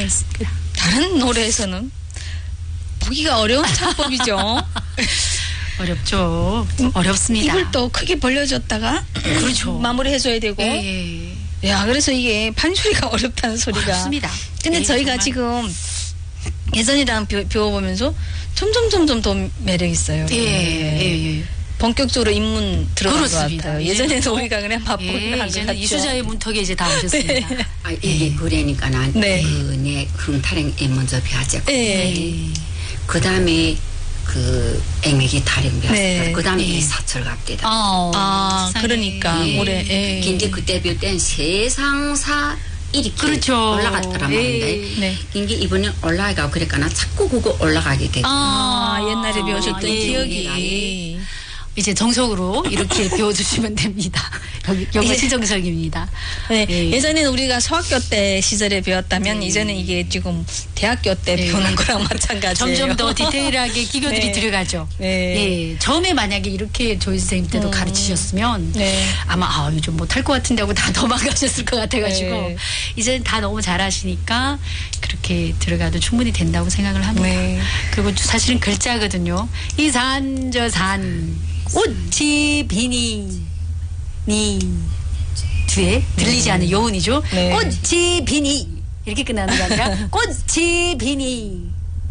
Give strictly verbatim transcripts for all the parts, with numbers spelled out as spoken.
그렇습니다. 다른 노래에서는 보기가 어려운 창법이죠. 어렵죠. 어렵습니다. 입을 또 크게 벌려줬다가 그렇죠. 마무리해줘야 되고. 예, 예. 야, 그래서 이게 판소리가 어렵다는 소리가. 어렵습니다. 근데 예, 저희가 정말. 지금 예전이랑 배- 배워보면서 점점 점점 더 매력 있어요. 예, 예, 예. 본격적으로 입문 들어간 것 그렇습니다. 같아요. 이제는 예전에는 또- 우리가 그냥 맛보기만 예, 한것 이제는 같죠. 이수자의 문턱에 이제 다 오셨습니다. 아, 이게 그러니까 난 네. 그네 흥타령에 먼저 배웠죠. 네. 그 다음에 그 앵매기 타령 배웠어요. 네. 그 다음에 예. 이 사철 갑니다. 아, 아, 세상에. 그러니까 예. 올해. 예. 근데 그때 배울 땐 세상사 이렇게 그렇죠. 올라갔더란 말인데 예. 네. 근데 이번에 올라가고 그러니까 나 자꾸 그거 올라가게 되고 아, 옛날에 배우셨던 예, 기억이. 이제 정석으로 이렇게 배워주시면 됩니다. 여기, 여기 이제- 실정석입니다. 네. 예. 예전에는 우리가 소학교 때 시절에 배웠다면 이제는 이게 지금 대학교 때 예. 배우는 거랑 마찬가지예요. 점점 더 디테일하게 기교들이 네. 들어가죠. 네. 예. 처음에 만약에 이렇게 조이 선생님 때도 음. 가르치셨으면 네. 아마 아, 요즘 못할 것 같은데 하고 다 도망가셨을 것 같아가지고 네. 이제는 다 너무 잘하시니까 그렇게 들어가도 충분히 된다고 생각을 합니다. 네. 그리고 사실은 글자거든요. 이 산 저 산 꽃이 비니 니 뒤에 들리지 않는 여운이죠. 네. 꽃이 비니 이렇게 끝나는 게 아니라 꽃이 비니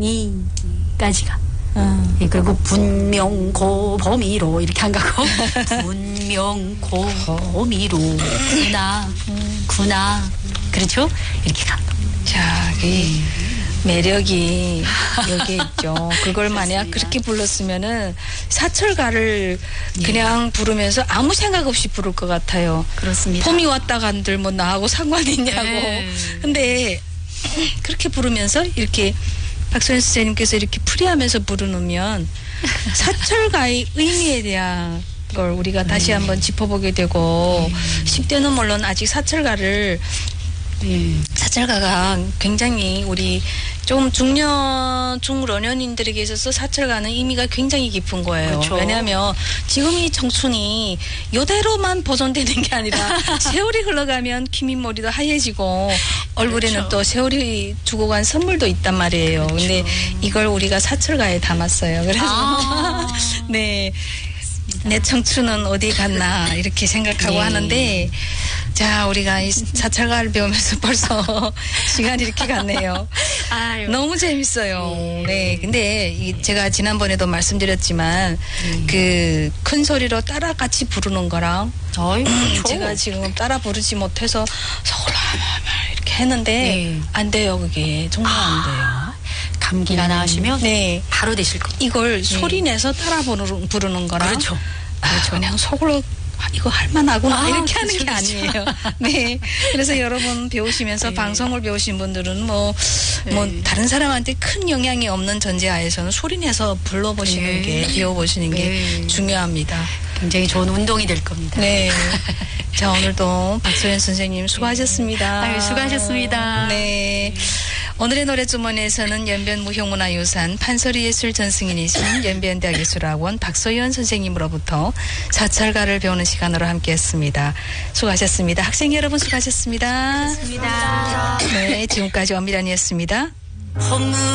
니까지가. 어. 예, 그리고 분명고 범위로 이렇게 안 가고 분명고 범위로 구나 구나 그렇죠? 이렇게 가. 자, 이 매력이 여기에 있죠. 그걸 만약 그렇게 불렀으면은 사철가를 그냥 부르면서 아무 생각 없이 부를 것 같아요. 그렇습니다. 봄이 왔다 간들 뭐 나하고 상관이 있냐고. 네. 근데 그렇게 부르면서 이렇게 박소연 선생님께서 이렇게 풀이하면서 부르면 사철가의 의미에 대한 걸 우리가 다시 한번 짚어보게 되고 십 대는 물론 아직 사철가를 예. 사철가가 굉장히 우리 좀 중년, 중老년인들에게 있어서 사철가는 의미가 굉장히 깊은 거예요. 그렇죠. 왜냐하면 지금 이 청춘이 이대로만 보존되는 게 아니라 세월이 흘러가면 키민머리도 하얘지고 얼굴에는 그렇죠. 또 세월이 주고 간 선물도 있단 말이에요. 그렇죠. 근데 이걸 우리가 사철가에 담았어요. 그래서 아. 네. 내 청춘은 어디 갔나 이렇게 생각하고 네. 하는데 자 우리가 이 사철가를 배우면서 벌써 시간이 이렇게 갔네요. 아유. 너무 재밌어요. 네. 근데 이 제가 지난번에도 말씀드렸지만 그 큰 소리로 따라 같이 부르는 거랑 어이, 그렇죠. 제가 지금 따라 부르지 못해서 서울라마 이렇게 했는데 네. 안 돼요. 그게 정말 안 돼요. 감기가 나으시면 네. 바로 되실 겁니다. 이걸 소리 내서 따라 부르는, 부르는 거랑 그렇죠. 아, 그냥 속으로 아, 이거 할만하구나 아, 이렇게 그렇죠, 하는 게 그렇죠. 아니에요. 네. 그래서 여러분 배우시면서 네. 방송을 배우신 분들은 뭐, 뭐 네. 다른 사람한테 큰 영향이 없는 전제하에서는 소리 내서 불러보시는 네. 게 배워보시는 네. 게 중요합니다. 굉장히 좋은 운동이 될 겁니다. 네. 자 오늘도 박소연 선생님 수고하셨습니다. 아유, 수고하셨습니다. 네. 오늘의 노래주머니에서는 연변무형문화유산 판소리예술 전승인이신 연변대학예술학원 박소연 선생님으로부터 사철가를 배우는 시간으로 함께했습니다. 수고하셨습니다. 학생 여러분 수고하셨습니다. 수고하셨습니다. 네, 지금까지 엄미란이었습니다. 홈